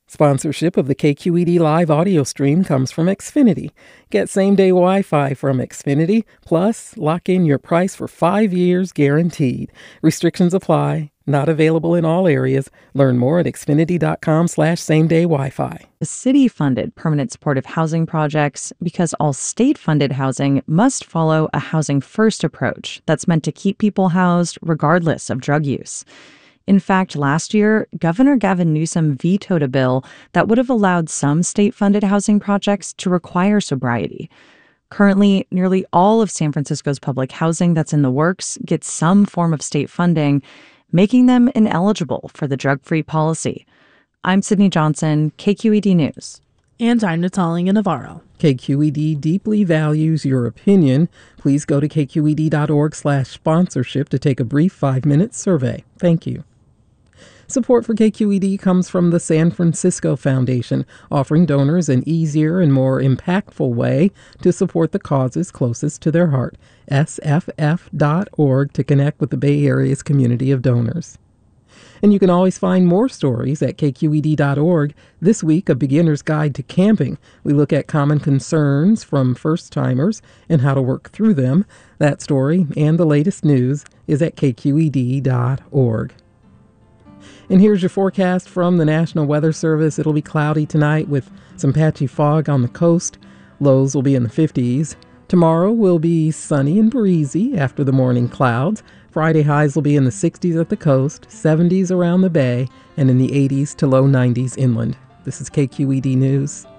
Sponsorship of the KQED live audio stream comes from Xfinity. Get same-day Wi-Fi from Xfinity, plus lock in your price for 5 years guaranteed. Restrictions apply. Not available in all areas. Learn more at xfinity.com/same-day Wi-Fi. The city funded permanent supportive housing projects because all state-funded housing must follow a housing first approach that's meant to keep people housed regardless of drug use. In fact, last year, Governor Gavin Newsom vetoed a bill that would have allowed some state-funded housing projects to require sobriety. Currently, nearly all of San Francisco's public housing that's in the works gets some form of state funding, making them ineligible for the drug-free policy. I'm Sydney Johnson, KQED News. And I'm Natalia Navarro. KQED deeply values your opinion. Please go to kqed.org/sponsorship to take a brief 5-minute survey. Thank you. Support for KQED comes from the San Francisco Foundation, offering donors an easier and more impactful way to support the causes closest to their heart. sff.org to connect with the Bay Area's community of donors. And you can always find more stories at kqed.org. This week, a beginner's guide to camping. We look at common concerns from first-timers and how to work through them. That story and the latest news is at kqed.org. And here's your forecast from the National Weather Service. It'll be cloudy tonight with some patchy fog on the coast. Lows will be in the 50s. Tomorrow will be sunny and breezy after the morning clouds. Friday highs will be in the 60s at the coast, 70s around the bay, and in the 80s to low 90s inland. This is KQED News.